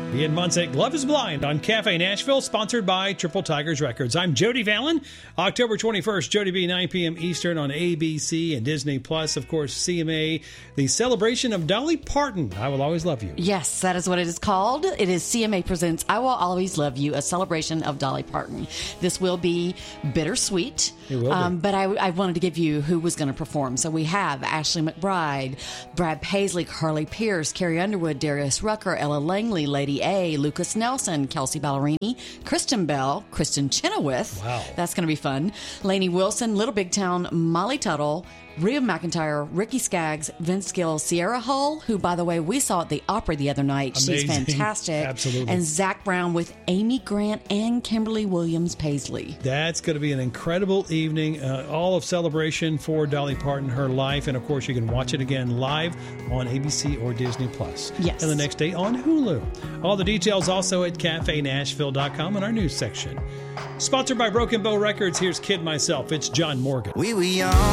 Ian Munsick, Love is Blind on Cafe Nashville, sponsored by Triple Tigers Records. I'm Jody Fallon. October 21st, Jody B, 9 p.m. Eastern on ABC and Disney+. Of course, CMA, the celebration of Dolly Parton, I Will Always Love You. Yes, that is what it is called. It is CMA Presents I Will Always Love You, a celebration of Dolly Parton. This will be bittersweet. It will be. But I wanted to give you who was going to perform. So we have Ashley McBryde, Brad Paisley, Carly Pierce, Carrie Underwood, Darius Rucker, Ella Langley, Lady A, Lucas Nelson, Kelsey Ballerini, Kristen Bell, Kristen Chenoweth. Wow. That's going to be fun. Lainey Wilson, Little Big Town, Molly Tuttle, Rhea McEntire, Ricky Skaggs, Vince Gill, Sierra Hull, who, by the way, we saw at the Opry the other night. Amazing. She's fantastic. Absolutely. And Zach Brown with Amy Grant and Kimberly Williams Paisley. That's going to be an incredible evening, all of celebration for Dolly Parton, her life. And, of course, you can watch it again live on ABC or Disney+. Yes. And the next day on Hulu. All the details also at cafenashville.com in our news section. Sponsored by Broken Bow Records, here's Kid Myself. It's John Morgan. We were young.